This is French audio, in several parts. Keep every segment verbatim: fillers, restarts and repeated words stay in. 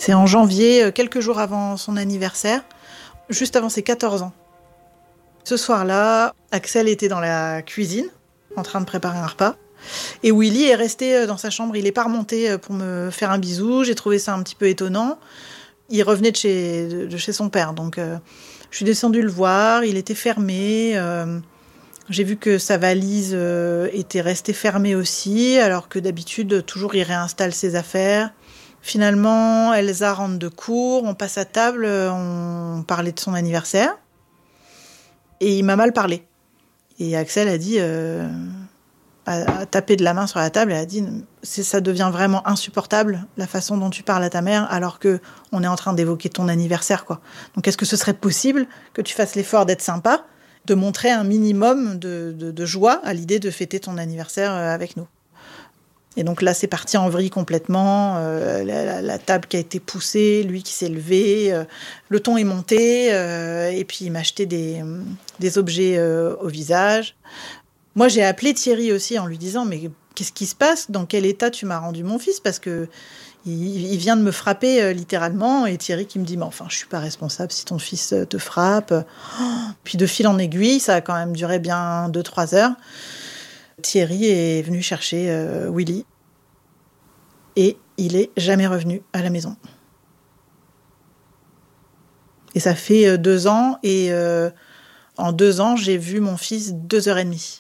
C'est en janvier, quelques jours avant son anniversaire, juste avant ses quatorze ans. Ce soir-là, Axel était dans la cuisine, en train de préparer un repas. Et Willy est resté dans sa chambre. Il n'est pas remonté pour me faire un bisou. J'ai trouvé ça un petit peu étonnant. Il revenait de chez, de chez son père. Donc, euh, je suis descendue le voir. Il était fermé. Euh, j'ai vu que sa valise euh, était restée fermée aussi, alors que d'habitude, toujours, il réinstalle ses affaires. Finalement, Elsa rentre de cours. On passe à table. On parlait de son anniversaire. Et il m'a mal parlé. Et Axel a dit... Euh, a tapé de la main sur la table et a dit ça devient vraiment insupportable la façon dont tu parles à ta mère alors que on est en train d'évoquer ton anniversaire quoi. Donc est-ce que ce serait possible que tu fasses l'effort d'être sympa, de montrer un minimum de, de, de joie à l'idée de fêter ton anniversaire avec nous. Et donc là c'est parti en vrille complètement, euh, la, la, la table qui a été poussée, lui qui s'est levé, euh, le ton est monté euh, et puis il m'a jeté des, des objets euh, au visage. Moi, j'ai appelé Thierry aussi en lui disant « Mais qu'est-ce qui se passe ? Dans quel état tu m'as rendu mon fils ?» Parce que il, il vient de me frapper euh, littéralement. Et Thierry qui me dit « Mais enfin, je suis pas responsable si ton fils euh, te frappe. Oh » Puis de fil en aiguille, ça a quand même duré bien deux trois heures. Thierry est venu chercher euh, Willy. Et il est jamais revenu à la maison. Et ça fait euh, deux ans. Et euh, en deux ans, j'ai vu mon fils deux heures et demie.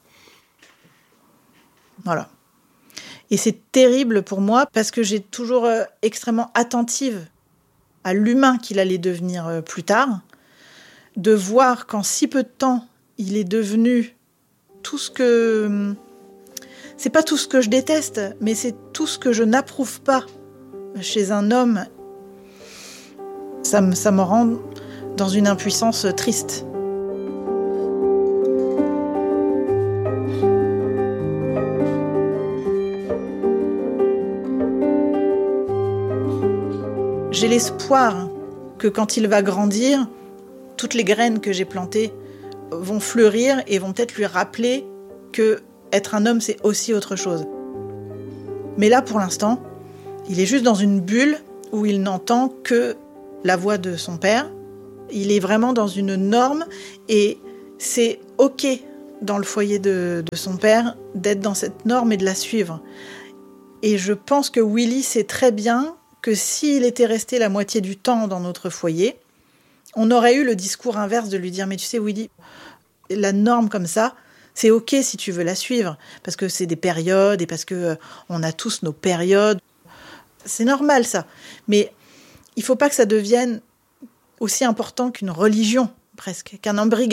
Voilà. Et c'est terrible pour moi parce que j'ai toujours euh, extrêmement attentive à l'humain qu'il allait devenir euh, plus tard, de voir qu'en si peu de temps, il est devenu tout ce que... C'est pas tout ce que je déteste, mais c'est tout ce que je n'approuve pas chez un homme. Ça me, ça me rend dans une impuissance triste. J'ai l'espoir que quand il va grandir, toutes les graines que j'ai plantées vont fleurir et vont peut-être lui rappeler que être un homme, c'est aussi autre chose. Mais là, pour l'instant, il est juste dans une bulle où il n'entend que la voix de son père. Il est vraiment dans une norme et c'est OK dans le foyer de, de son père d'être dans cette norme et de la suivre. Et je pense que Willy sait très bien que s'il était resté la moitié du temps dans notre foyer, on aurait eu le discours inverse de lui dire « Mais tu sais, Willy, la norme comme ça, c'est OK si tu veux la suivre, parce que c'est des périodes et parce qu'on euh, a tous nos périodes. C'est normal, ça. Mais il ne faut pas que ça devienne aussi important qu'une religion, presque, qu'un embrigadement. »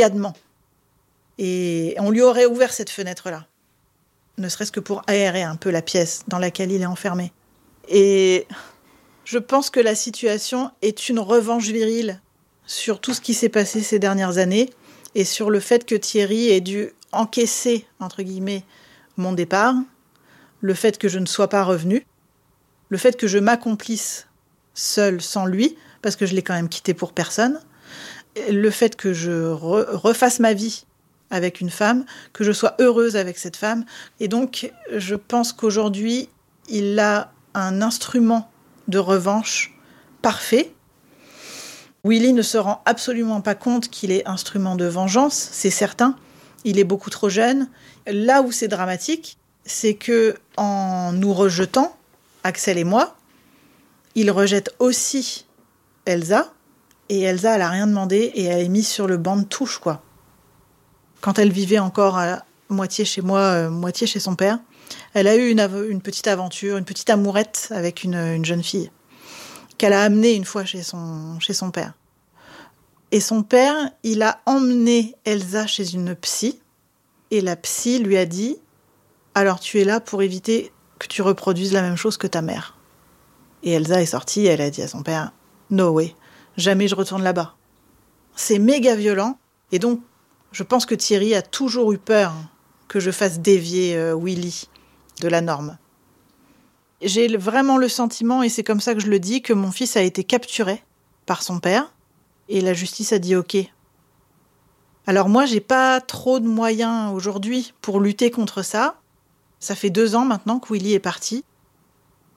Et on lui aurait ouvert cette fenêtre-là, ne serait-ce que pour aérer un peu la pièce dans laquelle il est enfermé. Et... je pense que la situation est une revanche virile sur tout ce qui s'est passé ces dernières années et sur le fait que Thierry ait dû encaisser, entre guillemets, mon départ, le fait que je ne sois pas revenue, le fait que je m'accomplisse seule sans lui, parce que je l'ai quand même quitté pour personne, le fait que je re- refasse ma vie avec une femme, que je sois heureuse avec cette femme. Et donc, je pense qu'aujourd'hui, il a un instrument de revanche parfait. Willy ne se rend absolument pas compte qu'il est instrument de vengeance, c'est certain. Il est beaucoup trop jeune. Là où c'est dramatique, c'est que en nous rejetant, Axel et moi, il rejette aussi Elsa. Et Elsa, elle n'a rien demandé et elle est mise sur le banc de touche, quoi. Quand elle vivait encore à moitié chez moi, euh, moitié chez son père, elle a eu une, av- une petite aventure, une petite amourette avec une, une jeune fille qu'elle a amenée une fois chez son, chez son père. Et son père, il a emmené Elsa chez une psy et la psy lui a dit « Alors tu es là pour éviter que tu reproduises la même chose que ta mère. » Et Elsa est sortie et elle a dit à son père « No way, jamais je retourne là-bas. » C'est méga violent et donc je pense que Thierry a toujours eu peur que je fasse dévier euh, Willy de la norme. J'ai vraiment le sentiment, et c'est comme ça que je le dis, que mon fils a été capturé par son père, et la justice a dit OK. Alors moi, j'ai pas trop de moyens aujourd'hui pour lutter contre ça. Ça fait deux ans maintenant que Willy est parti.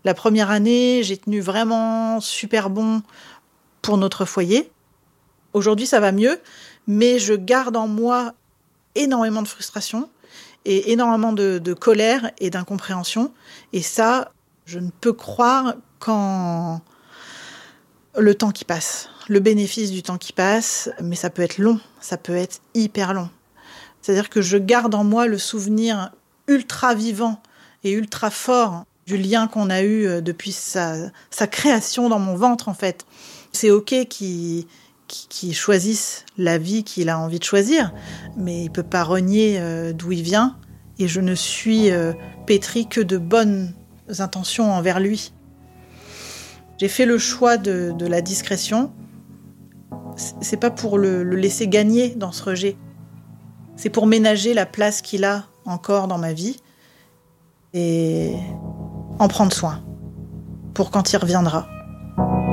La première année, j'ai tenu vraiment super bon pour notre foyer. Aujourd'hui, ça va mieux, mais je garde en moi énormément de frustration et énormément de, de colère et d'incompréhension. Et ça, je ne peux croire qu'en le temps qui passe, le bénéfice du temps qui passe, mais ça peut être long, ça peut être hyper long. C'est-à-dire que je garde en moi le souvenir ultra vivant et ultra fort du lien qu'on a eu depuis sa, sa création dans mon ventre, en fait. C'est OK qu'il, qu'il choisisse la vie qu'il a envie de choisir, mais il ne peut pas renier euh, d'où il vient, et je ne suis euh, pétrie que de bonnes intentions envers lui. J'ai fait le choix de, de la discrétion. C'est pas pour le, le laisser gagner dans ce rejet. C'est pour ménager la place qu'il a encore dans ma vie et en prendre soin pour quand il reviendra.